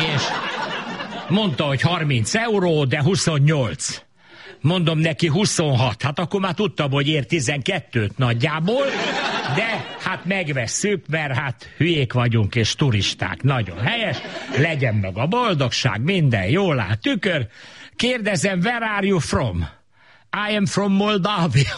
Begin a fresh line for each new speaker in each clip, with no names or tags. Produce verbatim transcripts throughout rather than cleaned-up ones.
És mondta, hogy harminc euró, de huszonnyolc. Mondom neki huszonhat. Hát akkor már tudtam, hogy ér tizenkettőt nagyjából, de hát megvesszük, mert hát hülyék vagyunk és turisták. Nagyon helyes. Legyen meg a boldogság, minden jól áll, tükör. Kérdezem, where are you from? I am from Moldavia.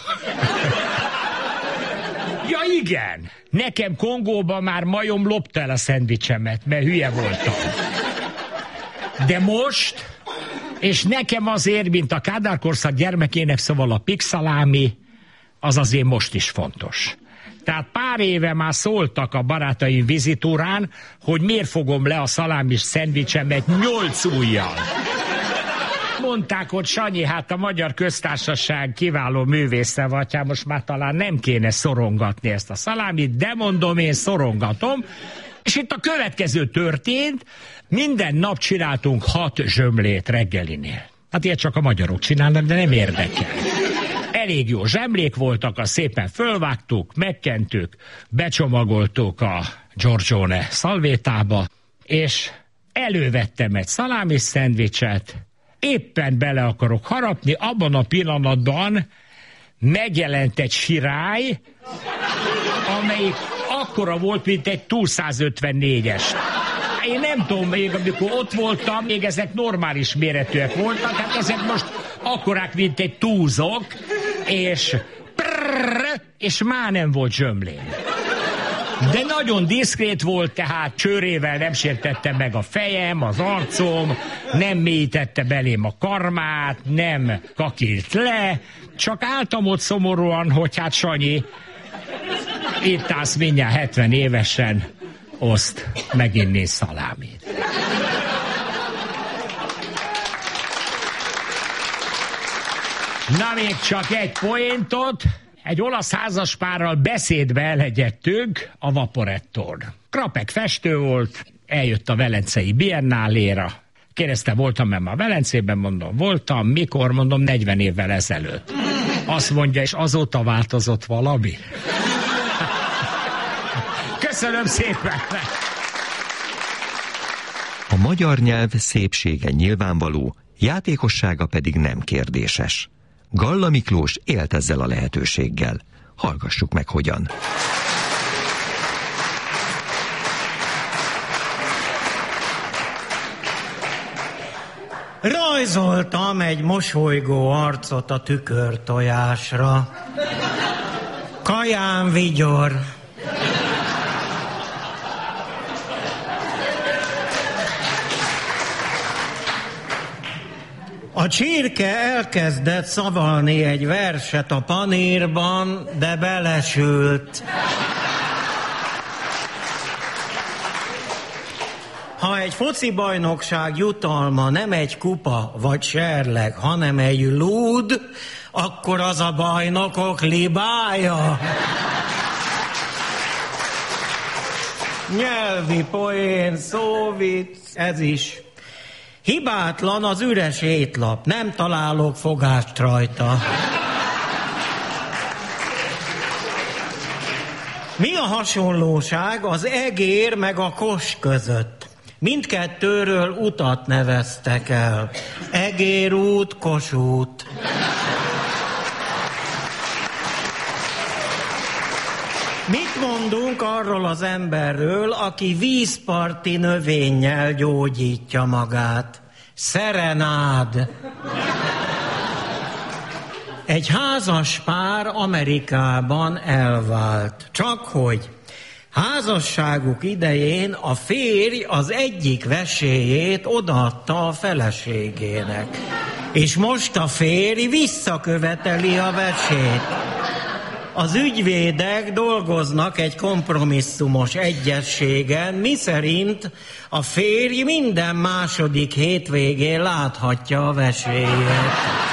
Ja igen, nekem Kongóban már majom lopta el a szendvicsemet, mert hülye voltam. De most, és nekem azért, mint a Kádár korszak gyermekének, szóval a pikszalámi, az azért most is fontos. Tehát pár éve már szóltak a barátaim vizitúrán, hogy miért fogom le a szalámis szendvicsemet nyolc ujjal. Mondták, hogy Sanyi, hát a Magyar Köztársaság kiváló művésze vagy, hát most már talán nem kéne szorongatni ezt a szalámit, de mondom, én szorongatom. És itt a következő történt, minden nap csináltunk hat zsömlét reggelinél. Hát ilyet csak a magyarok csinálnak, de nem érdekel. Elég jó zsemlék voltak, azt szépen fölvágtuk, megkentük, becsomagoltuk a Giorgione szalvétába, és elővettem egy szalámis szendvicset, éppen bele akarok harapni, abban a pillanatban megjelent egy sirály, amelyik akkora volt, mint egy kétszázötvennégyes. Én nem tudom, még amikor ott voltam, még ezek normális méretűek voltak, hát ezek most akkorák, mint egy túzok, és prrrr, és már nem volt zsömlén. De nagyon diszkrét volt, tehát csőrével nem sértette meg a fejem, az arcom, nem mélyítette belém a karmát, nem kakilt le, csak álltam ott szomorúan, hogy hát Sanyi, itt állsz mindjárt hetven évesen, oszt meginni szalámit. Na még csak egy poéntot. Egy olasz házaspárral beszédbe elhegyettünk a Vaporettón. Krapek festő volt, eljött a Velencei Biennáléra. Kérdezte, voltam-e már Velencében? Mondom, voltam. Mikor? Mondom, negyven évvel ezelőtt. Azt mondja, és azóta változott valami? Köszönöm szépen!
A magyar nyelv szépsége nyilvánvaló, játékossága pedig nem kérdéses. Galla Miklós élt ezzel a lehetőséggel. Hallgassuk meg, hogyan.
Rajzoltam egy mosolygó arcot a tükörtojásra. Kaján vigyor. A csirke elkezdett szavalni egy verset a panírban, de belesült. Ha egy foci bajnokság jutalma nem egy kupa vagy serleg, hanem egy lúd, akkor az a bajnokok libája. Nyelvi poén, szóvic, ez is. Hibátlan az üres étlap, nem találok fogást rajta. Mi a hasonlóság az egér meg a kos között? Mindkettőről utat neveztek el. Egérút, Kossuth. Mit mondunk arról az emberről, aki vízparti növényel gyógyítja magát? Szerenád. Egy házas pár Amerikában elvált. Csak hogy házasságuk idején a férj az egyik vesélyét odaadta a feleségének. És most a férj visszaköveteli a vesét. Az ügyvédek dolgoznak egy kompromisszumos egyezségen, miszerint a férj minden második hétvégén láthatja a vesélyét.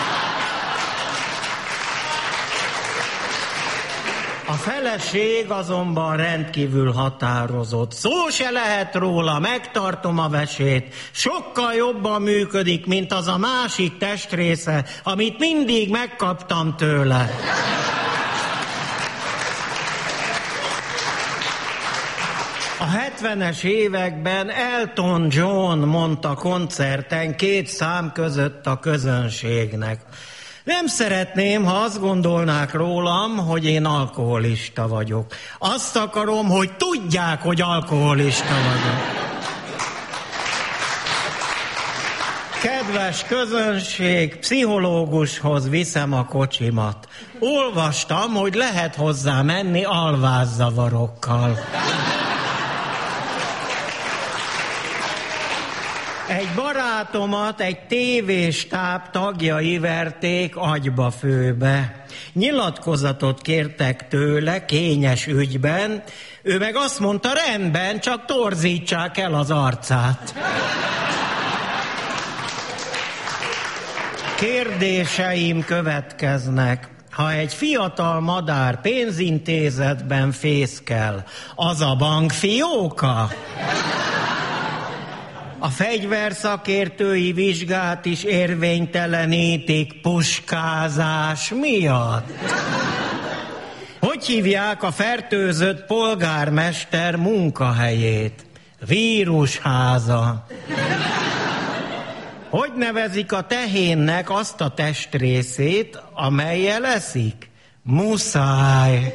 A feleség azonban rendkívül határozott. Szó se lehet róla, megtartom a vesét. Sokkal jobban működik, mint az a másik testrésze, amit mindig megkaptam tőle. A hetvenes években Elton John mondta koncerten két szám között a közönségnek: nem szeretném, ha azt gondolnák rólam, hogy én alkoholista vagyok. Azt akarom, hogy tudják, hogy alkoholista vagyok. Kedves közönség, pszichológushoz viszem a kocsimat. Olvastam, hogy lehet hozzá menni alvászavarokkal. Egy barátomat egy tévéstáb tagjai verték agyba főbe. Nyilatkozatot kértek tőle kényes ügyben, ő meg azt mondta, rendben, csak torzítsák el az arcát. Kérdéseim következnek. Ha egy fiatal madár pénzintézetben fészkel, az a bankfióka? A fegyverszakértői vizsgát is érvénytelenítik puskázás miatt. Hogy hívják a fertőzött polgármester munkahelyét? Vírusháza. Hogy nevezik a tehénnek azt a testrészét, amellyel eszik? Muszáj.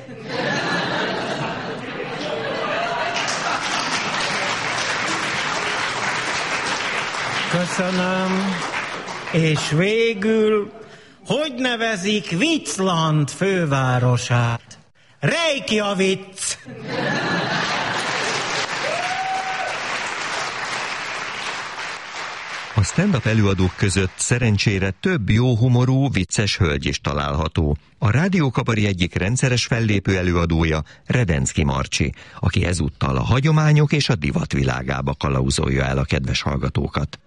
Köszönöm. És végül, hogy nevezik Viczland fővárosát? Reykjavik.
A stand-up előadók között szerencsére több jó humorú, vicces hölgy is található. A Rádió Kabari egyik rendszeres fellépő előadója Redenszky Marcsi, aki ezúttal a hagyományok és a divat világába kalauzolja el a kedves hallgatókat.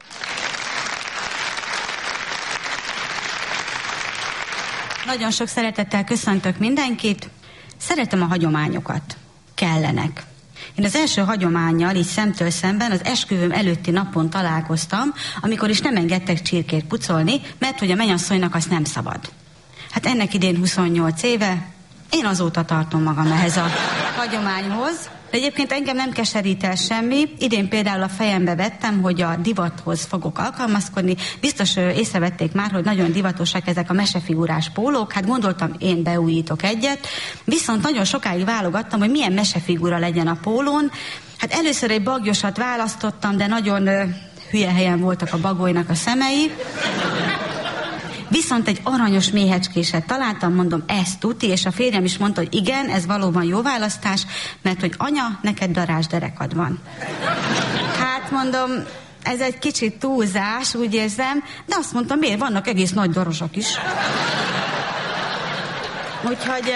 Nagyon sok szeretettel köszöntök mindenkit. Szeretem a hagyományokat. Kellenek. Én az első hagyománnyal így szemtől szemben az esküvőm előtti napon találkoztam, amikor is nem engedtek csirkét pucolni, mert hogy a mennyasszonynak azt nem szabad. Hát ennek idén huszonnyolc éve, én azóta tartom magam ehhez a hagyományhoz. De egyébként engem nem keserít el semmi. Idén például a fejembe vettem, hogy a divathoz fogok alkalmazkodni. Biztos észrevették már, hogy nagyon divatosak ezek a mesefigurás pólók. Hát gondoltam, én beújítok egyet. Viszont nagyon sokáig válogattam, hogy milyen mesefigura legyen a pólón. Hát először egy bagyosat választottam, de nagyon ö, hülye helyen voltak a bagolynak a szemei. Viszont egy aranyos méhecskéset találtam, mondom, ez tuti, és a férjem is mondta, hogy igen, ez valóban jó választás, mert hogy anya, neked darázs derekad van. Hát mondom, ez egy kicsit túlzás, úgy érzem, de azt mondtam, miért, vannak egész nagy darazsak is. Úgyhogy...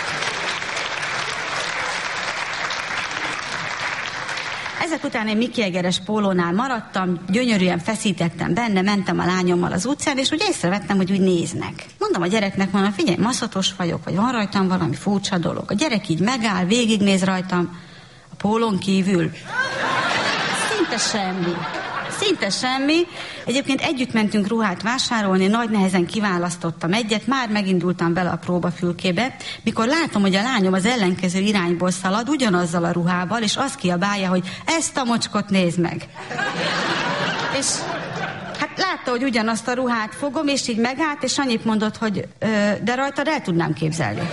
Ezek után egy Mickey Egeres pólónál maradtam, gyönyörűen feszítettem benne, mentem a lányommal az utcán, és úgy észrevettem, hogy úgy néznek. Mondom a gyereknek, mondom, figyelj, maszatos vagyok, vagy van rajtam valami furcsa dolog. A gyerek így megáll, végignéz rajtam, a pólón kívül. Szinte semmi. Szinte semmi. Egyébként együtt mentünk ruhát vásárolni, nagy nehezen kiválasztottam egyet, már megindultam bele a próbafülkébe, mikor látom, hogy a lányom az ellenkező irányból szalad, ugyanazzal a ruhával, és azt kiabálja, hogy ezt a mocskot nézd meg. És hát látta, hogy ugyanazt a ruhát fogom, és így megállt, és annyit mondott, hogy ö, de rajtad el tudnám képzelni.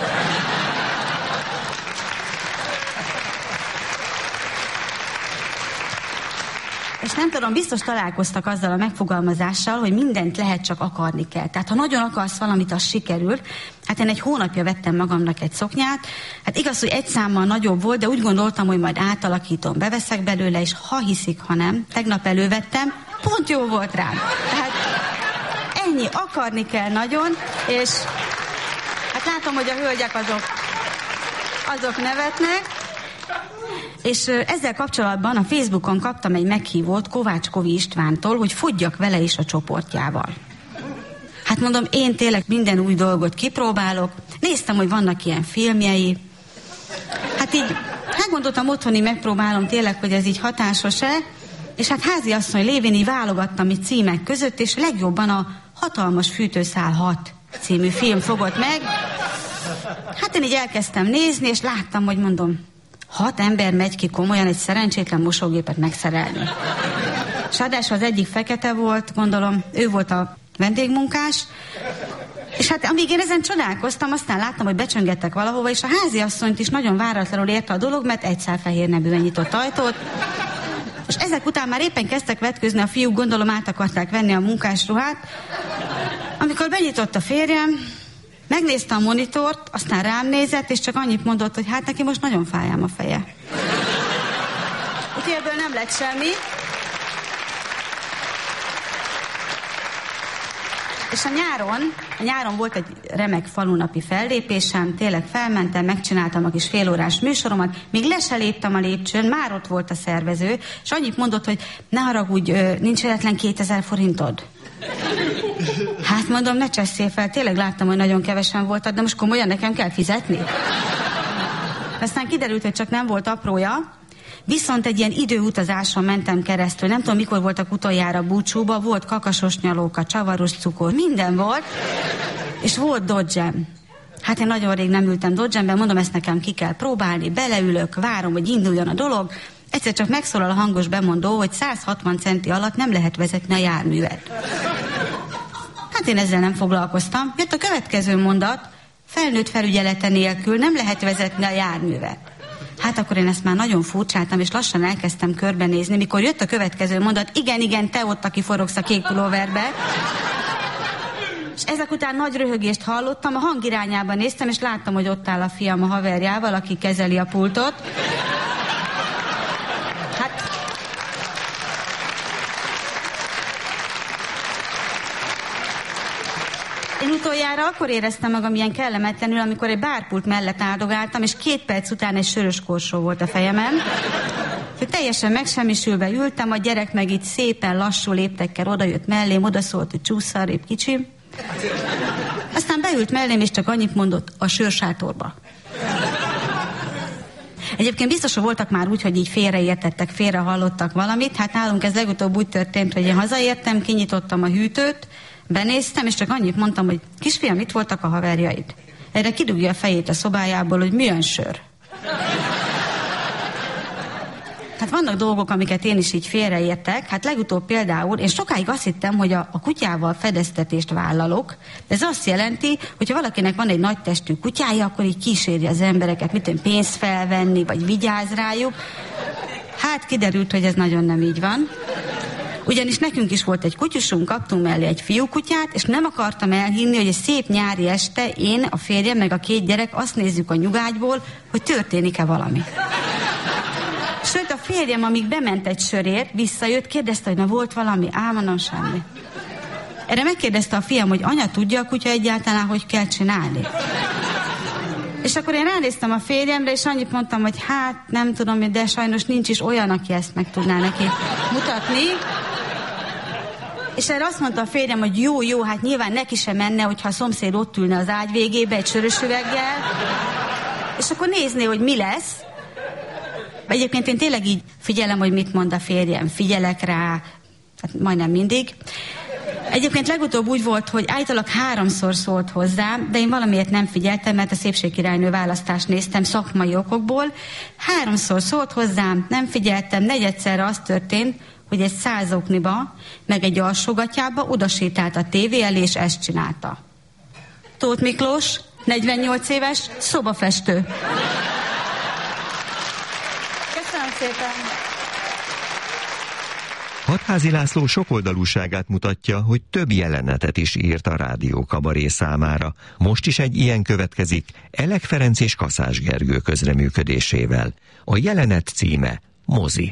És nem tudom, biztos találkoztak azzal a megfogalmazással, hogy mindent lehet, csak akarni kell. Tehát ha nagyon akarsz valamit, az sikerül. Hát én egy hónapja vettem magamnak egy szoknyát. Hát igaz, hogy egy számmal nagyobb volt, de úgy gondoltam, hogy majd átalakítom, beveszek belőle, és ha hiszik, ha nem, tegnap elővettem, pont jó volt rám. Tehát ennyi, akarni kell nagyon, és hát látom, hogy a hölgyek azok, azok nevetnek. És ezzel kapcsolatban a Facebookon kaptam egy meghívót Kovács Kovi Istvántól, hogy fogyjak vele is a csoportjával. Hát mondom, én tényleg minden új dolgot kipróbálok. Néztem, hogy vannak ilyen filmjei. Hát így, hát gondoltam, otthoni megpróbálom tényleg, hogy ez így hatásos-e. És hát háziasszony lévén így válogattam itt címek között, és legjobban a Hatalmas fűtőszál hat című film fogott meg. Hát én így elkezdtem nézni, és láttam, hogy mondom, hat ember megy ki komolyan egy szerencsétlen mosógépet megszerelni. És ráadásul az egyik fekete volt, gondolom, ő volt a vendégmunkás, és hát amíg én ezen csodálkoztam, aztán láttam, hogy becsöngettek valahova, és a háziasszonyt is nagyon váratlanul érte a dolog, mert egy szál fehér nebűen nyitott ajtót, és ezek után már éppen kezdtek vetkőzni a fiúk, gondolom át akarták venni a munkásruhát, amikor benyitott a férjem, megnézte a monitort, aztán rám nézett, és csak annyit mondott, hogy hát neki most nagyon fájám a feje. Úgyhogy ebből nem lett semmi. És a nyáron, a nyáron volt egy remek falunapi fellépésem, tényleg felmentem, megcsináltam a kis félórás műsoromat, még le se léptem a lépcsőn, már ott volt a szervező, és annyit mondott, hogy ne haragudj, nincs egyetlen kétezer forintod. Hát mondom, ne cseszél fel, tényleg láttam, hogy nagyon kevesen voltak, de most komolyan nekem kell fizetni? Aztán kiderült, hogy csak nem volt aprója, viszont egy ilyen időutazáson mentem keresztül. Nem tudom, mikor voltak utoljára búcsúba, volt kakasos nyalóka, csavaros cukor, minden volt, és volt Dodge-em. Hát én nagyon rég nem ültem Dodge-emben, mondom, ezt nekem ki kell próbálni, beleülök, várom, hogy induljon a dolog. Egyszer csak megszólal a hangos bemondó, hogy száz hatvan centi alatt nem lehet vezetni a járművet. Hát én ezzel nem foglalkoztam. Jött a következő mondat, felnőtt felügyelete nélkül nem lehet vezetni a járművet. Hát akkor én ezt már nagyon furcsáltam, és lassan elkezdtem körbenézni, mikor jött a következő mondat, igen, igen, te ott, aki forogsz a kék pulóverbe. És ezek után nagy röhögést hallottam, a hang irányába néztem, és láttam, hogy ott áll a fiam a haverjával, aki kezeli a pultot. Hát... Én utoljára akkor éreztem magam ilyen kellemetlenül, amikor egy bárpult mellett áldogáltam, és két perc után egy sörös korsó volt a fejemen. Teljesen megsemmisülve ültem, a gyerek meg itt szépen lassú léptekkel odajött mellém, odaszólt, hogy csúszz arrébb, kicsim. Aztán beült mellém, és csak annyit mondott, a sörsátorba. Egyébként biztosan voltak már úgy, hogy így félreértettek, félre hallottak valamit. Hát nálunk ez legutóbb úgy történt, hogy én hazaértem, kinyitottam a hűtőt, benéztem, és csak annyit mondtam, hogy kisfiam, itt voltak a haverjaid. Erre kidugja a fejét a szobájából, hogy milyen sör. Hát vannak dolgok, amiket én is így félreértek. Hát legutóbb például, én sokáig azt hittem, hogy a, a kutyával fedeztetést vállalok. De ez azt jelenti, hogyha valakinek van egy nagy testű kutyája, akkor így kíséri az embereket, mit tudom, pénzt felvenni, vagy vigyáz rájuk. Hát kiderült, hogy ez nagyon nem így van. Ugyanis nekünk is volt egy kutyusunk, kaptunk mellé egy fiúkutyát, és nem akartam elhinni, hogy egy szép nyári este én, a férjem, meg a két gyerek azt nézzük a nyugágyból, hogy történik-e valami. Sőt, a férjem, amíg bement egy sörért, visszajött, kérdezte, hogy na volt valami, álmodom semmi. Erre megkérdezte a fiam, hogy anya, tudja a kutya egyáltalán, hogy kell csinálni? És akkor én ránéztem a férjemre, és annyit mondtam, hogy hát nem tudom, de sajnos nincs is olyan, aki ezt meg tudná neki mutatni. És erre azt mondta a férjem, hogy jó, jó, hát nyilván neki sem menne, hogyha a szomszéd ott ülne az ágy végébe egy sörös üveggel, és akkor nézné, hogy mi lesz. Egyébként én tényleg így figyelem, hogy mit mond a férjem, figyelek rá, hát majdnem mindig. Egyébként legutóbb úgy volt, hogy állítólag háromszor szólt hozzám, de én valamiért nem figyeltem, mert a szépségkirálynő választást néztem szakmai okokból. Háromszor szólt hozzám, nem figyeltem, negyedszerre az történt, hogy egy százokniba, meg egy alsógatyába odasétált a tévé elé, és ezt csinálta. Tóth Miklós, negyvennyolc éves, szobafestő. Köszönöm szépen!
Hatházi László sokoldalúságát mutatja, hogy több jelenetet is írt a Rádió Kabaré számára. Most is egy ilyen következik Elek Ferenc és Kaszás Gergő közreműködésével. A jelenet címe Mozi.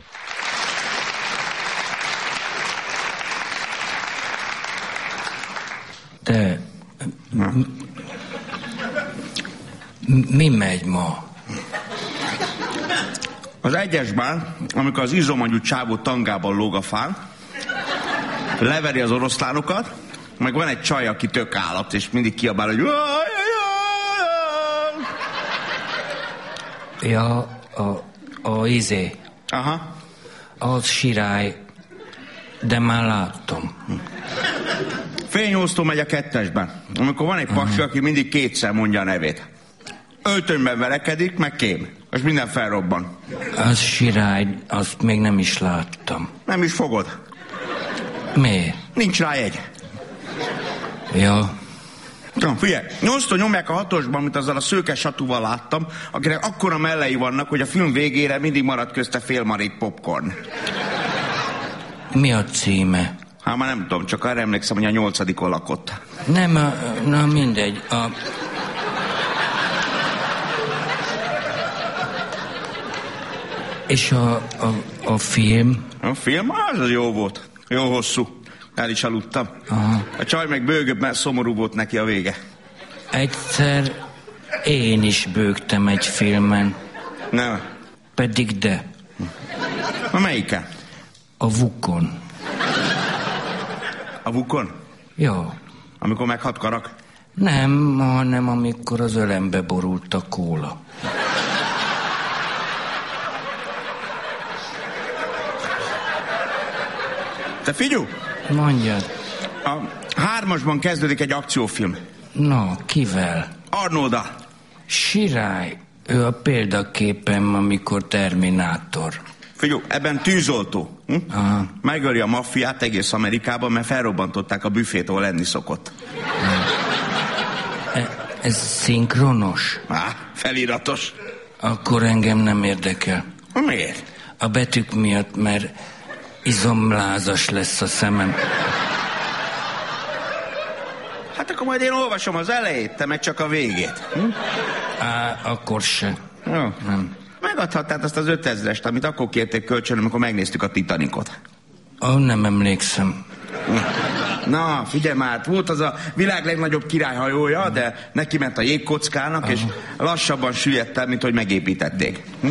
De mi megy ma?
Az egyesben, amikor az izomanyú csávó tangában lóg a fán, leveri az oroszlánokat, meg van egy csaj, aki tök állat, és mindig kiabál, hogy...
Ja, a, a izé.
Aha.
Az sirály, de már láttam.
Fényosztó megy a kettesben, amikor van egy pasi, aki mindig kétszer mondja a nevét. Öltönyben verekedik, meg kém. most minden felrobban.
Az sirály, azt még nem is láttam.
Nem is fogod.
Miért?
Nincs rá jegy.
Ja.
Na, figyelj, nyolctól nyomják a hatosban, amit azzal a szőke satúval láttam, akinek akkora mellei vannak, hogy a film végére mindig marad közte félmarék popcorn.
Mi a címe?
Hát már nem tudom, csak arra emlékszem, hogy a nyolcadikon lakott.
Nem, a, na mindegy. A... És a, a, a film?
A film? Az az jó volt. Jó hosszú. El is aludtam.
Aha.
A csaj meg bőgöbb, mert szomorú volt neki a vége.
Egyszer én is bőgtem egy filmen.
Nem.
Pedig de.
A melyiken?
A Vukon.
A Vukon?
Jó.
Amikor meghat karak?
Nem, hanem amikor az ölembe borult a kóla.
Te figyelj!
Mondjad.
A hármasban kezdődik egy akciófilm.
No, kivel?
Arnolddal.
Sirály. Ő a példaképem, amikor Terminátor.
Figyelj, ebben tűzoltó. Hm?
Aha.
Megöli a maffiát egész Amerikában, mert felrobbantották a büfét, ahol lenni szokott.
E, ez szinkronos?
Á, feliratos.
Akkor engem nem érdekel.
Miért?
A betűk miatt, mert izomlázas lesz a szemem.
Hát akkor majd én olvasom az elejét, te meg csak a végét. Hm?
Á, akkor se.
Jó.
Nem.
Megadhattát azt az ötezrest, amit akkor kérték kölcsön, amikor megnéztük a Titanicot.
Ó, nem emlékszem.
Na, figyelj már, volt az a világ legnagyobb királyhajója, de neki ment a jégkockának, és lassabban süllyedt el, mint hogy megépítették. Hm?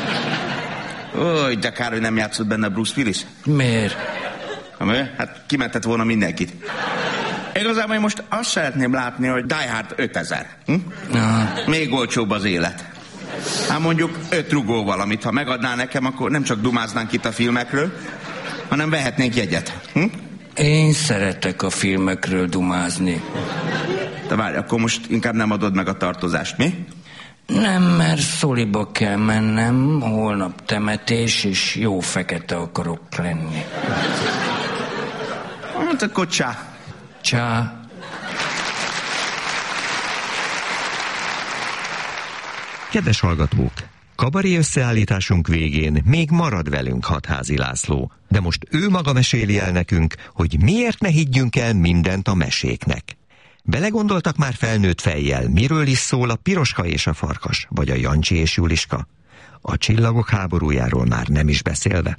Ó, de kár, hogy nem játszott benne Bruce Willis.
Miért?
Hát kimentett volna mindenkit. Igazából én most azt szeretném látni, hogy Die Hard ötezer. Hm? Még olcsóbb az élet. Hát mondjuk öt rugó valamit, ha megadná nekem, akkor nem csak dumáznánk itt a filmekről, hanem vehetnénk jegyet. Hm?
Én szeretek a filmekről dumázni.
De várj, akkor most inkább nem adod meg a tartozást, mi?
Nem, mert szoliba kell mennem, holnap temetés, és jó fekete akarok lenni.
Hát akkor csá.
Csá.
Kedves hallgatók! Kabaré összeállításunk végén még marad velünk Hatházi László, de most ő maga meséli el nekünk, hogy miért ne higgyünk el mindent a meséknek. Belegondoltak már felnőtt fejjel, miről is szól a Piroska és a farkas, vagy a Jancsi és Juliska? A csillagok háborújáról már nem is beszélve.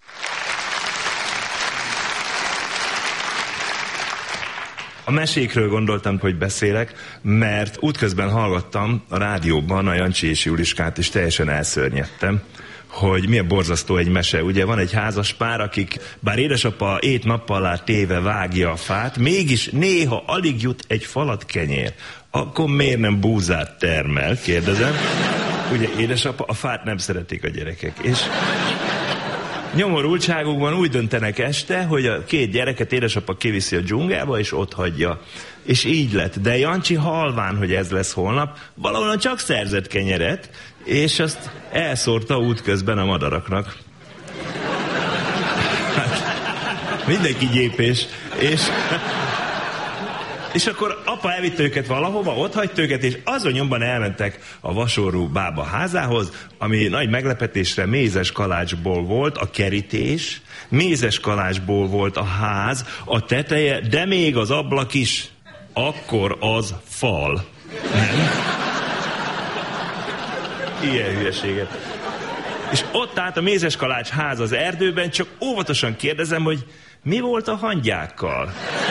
A mesékről gondoltam, hogy beszélek, mert útközben hallgattam a rádióban a Jancsi és Juliskát, és teljesen elszörnyedtem, hogy milyen borzasztó egy mese. Ugye van egy házas pár, akik, bár édesapa ét nappal alá téve vágja a fát, mégis néha alig jut egy falat kenyér. Akkor miért nem búzát termel, kérdezem. Ugye édesapa, a fát nem szeretik a gyerekek. És nyomorultságukban úgy döntenek este, hogy a két gyereket édesapa kiviszi a dzsungelbe, és ott hagyja. És így lett. De Jancsi halván, hogy ez lesz holnap, valahol csak szerzett kenyeret, és azt elszórta útközben a madaraknak. Hát, mindenki gyépés. És, és akkor apa elvitte őket valahova, ott hagyta őket, és azon nyomban elmentek a vasorú bába házához, ami nagy meglepetésre mézes kalácsból volt a kerítés, mézes kalácsból volt a ház, a teteje, de még az ablak is. Akkor az fal. Nem? Ilyen hülyeséget. És ott állt a mézes kalács ház az erdőben, csak óvatosan kérdezem, hogy mi volt a hangyákkal?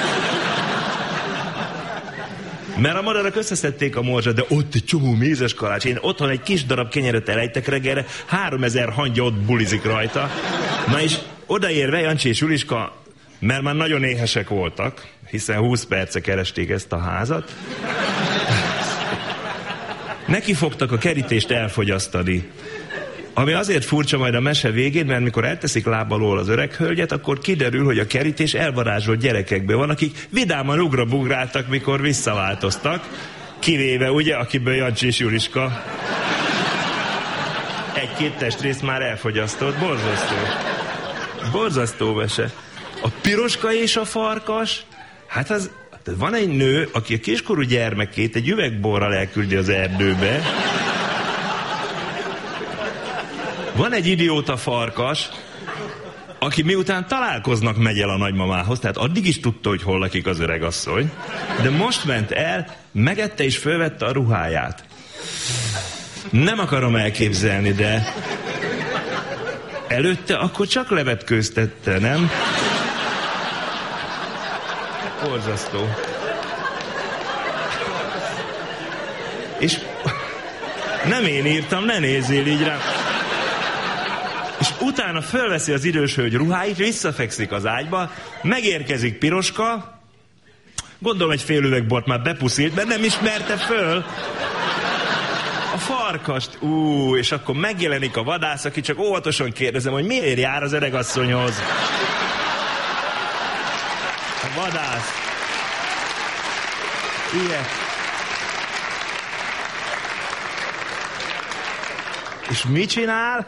Mert a madarak összeszedték a morzsát, de ott egy csomó mézes kalács. Én otthon egy kis darab kenyeret elejtek reggelre, háromezer hangya ott bulizik rajta. Na és odaérve Jancsi és Juliska, mert már nagyon éhesek voltak, hiszen húsz perce keresték ezt a házat, neki fogtak a kerítést elfogyasztani. Ami azért furcsa majd a mese végén, mert mikor elteszik láb alól az öreg hölgyet, akkor kiderül, hogy a kerítés elvarázsolt gyerekekből van, akik vidáman ugrabugráltak, mikor visszaváltoztak, kivéve ugye, akiből Jancsi és Juliska egy-két testrészt már elfogyasztott, borzasztó. Borzasztó mese. A piroska és a farkas, hát az, van egy nő, aki a kiskorú gyermekét egy üvegborral elküldi az erdőbe. Van egy idióta farkas, aki miután találkoznak, megy el a nagymamához, tehát addig is tudta, hogy hol lakik az öregasszony, de most ment el, megette és fölvette a ruháját. Nem akarom elképzelni, de előtte akkor csak levetkőztette, nem? Borzasztó. És nem én írtam, ne nézzél így rám. És utána fölveszi az idős hölgy ruháit, visszafekszik az ágyba, megérkezik Piroska, gondolom egy fél üvegbort már bepuszilt, mert nem ismerte föl a farkast. Ú, és akkor megjelenik a vadász, aki csak óvatosan kérdezem, hogy miért jár az öregasszonyhoz. A vadász. Ilyen. És mit csinál?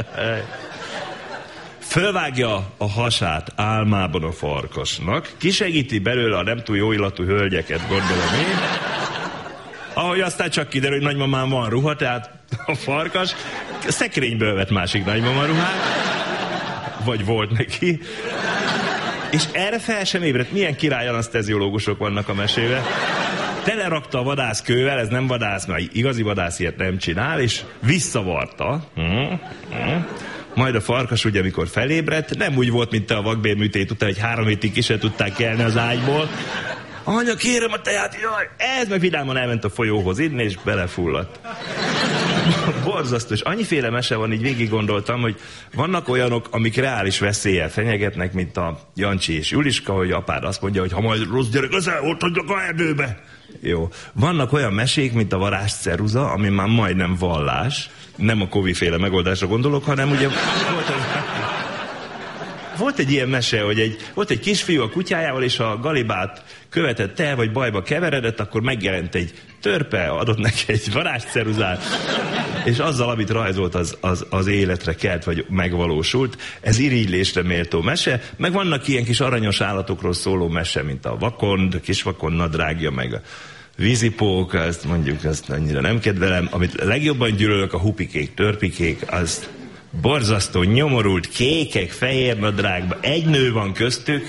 Fölvágja a hasát álmában a farkasnak, kisegíti belőle a nem túl jó illatú hölgyeket, gondolom én. Ahogy aztán csak kiderül, hogy nagymamán van ruha, tehát a farkas szekrényből vett másik nagymama ruhát, vagy volt neki. És erre fel sem ébredt. Milyen király anaszteziológusok vannak a mesébe. Telerakta a vadász kővel, ez nem vadász, mert igazi vadász ilyet nem csinál, és visszavarta. Majd a farkas, ugye, amikor felébredt, nem úgy volt, mint te a vakbélműtét után, hogy három hétig ki se tudták kelni az ágyból. Anya, kérem a teját, jaj, ez meg vidáman elment a folyóhoz inni, és belefulladt. Borzasztó, és annyiféle mese van, így végig gondoltam, hogy vannak olyanok, amik reális veszéllyel fenyegetnek, mint a Jancsi és Juliska, hogy apád azt mondja, hogy ha majd rossz gyerek, az elhordhatjak a erdőbe. Jó. Vannak olyan mesék, mint a varázsceruza, ami már majdnem vallás. Nem a Covid-féle megoldásra gondolok, hanem ugye volt, egy, volt egy ilyen mese, hogy egy, volt egy kisfiú a kutyájával, és a galibát követett el, vagy bajba keveredett, akkor megjelent egy törpe, adott neki egy varázsceruzát, és azzal, amit rajzolt, az, az, az életre kelt, vagy megvalósult. Ez irigylésre méltó mese, meg vannak ilyen kis aranyos állatokról szóló mese, mint a vakond, kisvakond nadrágja, meg a vízipók, azt mondjuk, azt annyira nem kedvelem. Amit legjobban gyűlölök, a hupikék, törpikék, az borzasztó, nyomorult, kékek, fehér nadrágban, egy nő van köztük,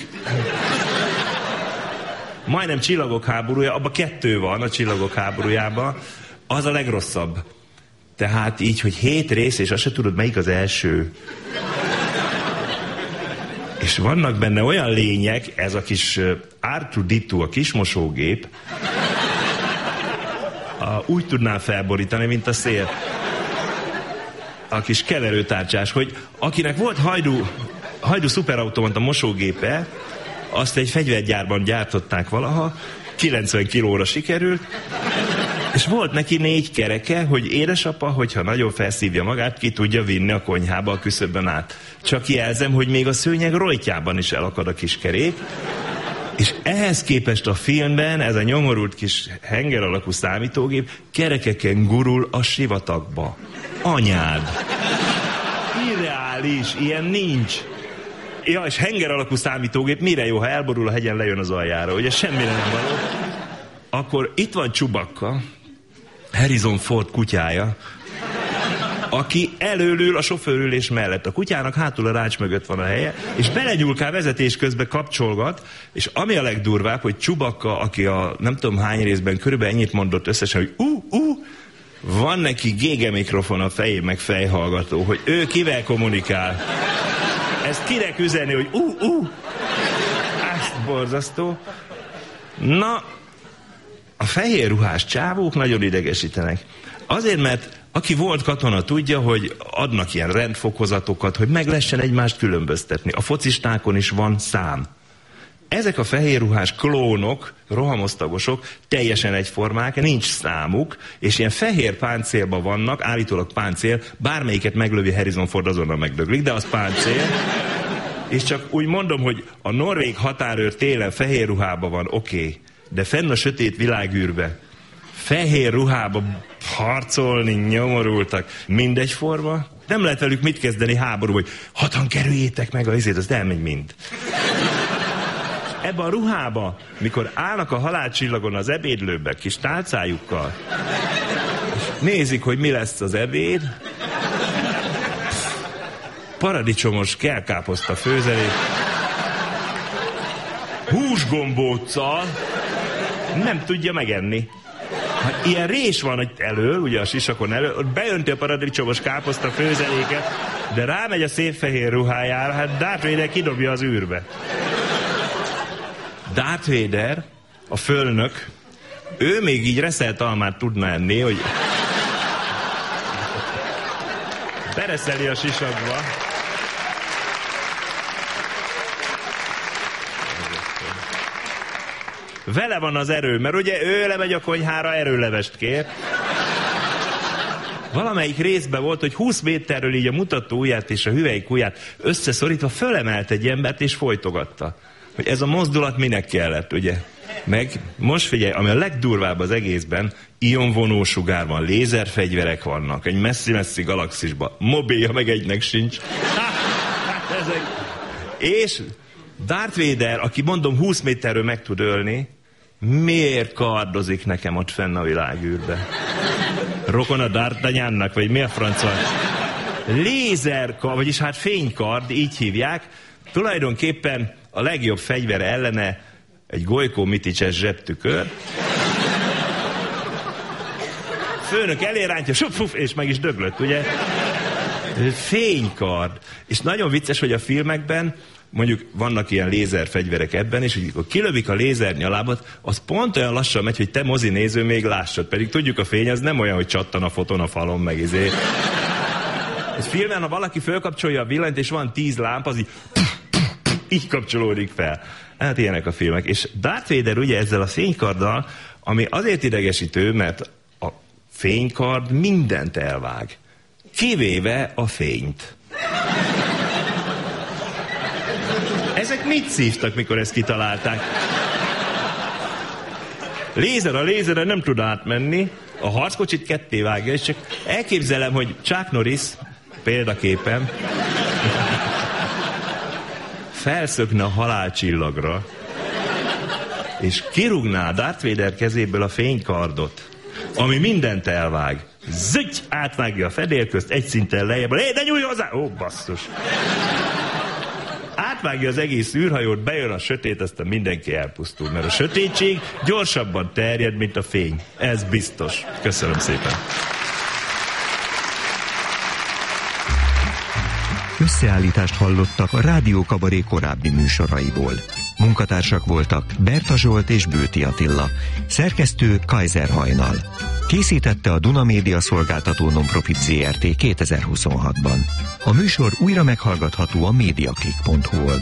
majdnem Csillagok háborúja, abban kettő van a Csillagok háborújában, az a legrosszabb. Tehát így, hogy hét rész, és azt se tudod, melyik az első. És vannak benne olyan lények, ez a kis er kettő dé kettő, a kis mosógép, a, úgy tudnám felborítani, mint a szél. A kis keverőtárcsás, hogy akinek volt hajdú, hajdú szuperautomata mosógépe, azt egy fegyvergyárban gyártották valaha, kilencven kilóra sikerült, és volt neki négy kereke, hogy édesapa, hogyha nagyon felszívja magát, ki tudja vinni a konyhába a küszöbön át. Csak jelzem, hogy még a szőnyeg rojtjában is elakad a kis kerék, és ehhez képest a filmben ez a nyomorult kis henger alakú számítógép kerekeken gurul a sivatagba. Anyád! Irreális, ilyen nincs. Ja, és henger alakú számítógép mire jó, ha elborul a hegyen, lejön az aljára, ugye semmire nem való. Akkor itt van Chewbacca, Harrison Ford kutyája, aki előlül a sofőrülés mellett. A kutyának hátul a rács mögött van a helye, és belegyulkál vezetés közben kapcsolgat, és ami a legdurvább, hogy Chewbacca, aki a nem tudom hány részben körülbelül ennyit mondott összesen, hogy ú, ú, van neki gége mikrofon a fején, meg fejhallgató, hogy ő kivel kommunikál. Ezt kinek üzenni, hogy ú, ú, ezt borzasztó. Na, a fehér ruhás csávók nagyon idegesítenek. Azért, mert aki volt katona tudja, hogy adnak ilyen rendfokozatokat, hogy meg lehessen egymást különböztetni. A focistákon is van szám. Ezek a fehérruhás klónok, rohamosztagosok, teljesen egyformák, nincs számuk, és ilyen fehér páncélban vannak, állítólag páncél, bármelyiket meglövi Harrison Ford, azonnal megdöglik, de az páncél. És csak úgy mondom, hogy a norvég határőr télen fehér ruhában van, oké, okay, de fenn a sötét világűrbe fehér ruhába harcolni, nyomorultak, mindegyforma. Nem lehet velük mit kezdeni háború, hogy hatan kerüljétek meg a izét, az elmegy mind. Ebben a ruhába, mikor állnak a halálcsillagon az ebédlőbe, kis tálcájukkal, és nézik, hogy mi lesz az ebéd, paradicsomos kelkáposzta főzelék, húsgombóccal, nem tudja megenni. Hát ilyen rés van itt elől, ugye a sisakon elől, ott beönti a paradicsomos káposzta főzeléket, de rámegy a szép fehér ruhájára, hát Darth Vader kidobja az űrbe. Darth Vader, a fölnök, ő még így reszelt almát tudna enni, hogy bereszeli a sisakba. Vele van az erő, mert ugye ő lemegy a konyhára, erőlevest kér. Valamelyik részben volt, hogy húsz méterről így a mutató ujját és a hüvelyk ujját összeszorítva fölemelt egy embert és folytogatta. Hogy ez a mozdulat minek kellett, ugye? Meg most figyelj, ami a legdurvább az egészben, ionvonósugár van, lézerfegyverek vannak, egy messzi-messzi galaxisban, mobilja meg egynek sincs. Ezek... És Darth Vader, aki mondom húsz méterről meg tud ölni, miért kardozik nekem ott fenn a világűrbe? Rokon a D'Artagnannak, vagy mi a francia? Lézerkard, vagyis hát fénykard, így hívják. Tulajdonképpen a legjobb fegyvere ellene egy Gojko Miticses zsebtükör. Főnök elérántja, sup, fuf, és meg is döglött, ugye? Fénykard. És nagyon vicces, hogy a filmekben mondjuk vannak ilyen lézerfegyverek ebben, és hogy kilövik a lézernyalábat, az pont olyan lassan megy, hogy te mozinéző még lássad. Pedig tudjuk, a fény az nem olyan, hogy csattan a foton a falon, meg izé. Ez filmen, ha valaki fölkapcsolja a villanyt, és van tíz lámpa, az így, így kapcsolódik fel. Hát ilyenek a filmek. És Darth Vader ugye ezzel a fénykarddal, ami azért idegesítő, mert a fénykard mindent elvág. Kivéve a fényt. Ezek mit szívtak, mikor ezt kitalálták? Lézer a lézerre nem tud átmenni, a harckocsit ketté vágja, és csak elképzelem, hogy Chuck Norris, példaképpen, felszökne a halálcsillagra, és kirúgná Darth Vader kezéből a fénykardot, ami mindent elvág. Zügy! Átvágja a fedélközt, egy szinten lejjebb, lé, de nyújj hozzá! Ó, basszus! Átvágja az egész űrhajót, bejön a sötét, aztán mindenki elpusztul, mert a sötétség gyorsabban terjed, mint a fény. Ez biztos. Köszönöm szépen.
Összeállítást hallottak a Rádió Kabaré korábbi műsoraiból. Munkatársak voltak Berta Zsolt és Bőti Attila. Szerkesztő Kaiser Hajnal. Készítette a Duna Média Szolgáltató Nonprofit Zé Er Té kétezer-huszonhatban. A műsor újra meghallgatható a mediaclick pont hu oldalon.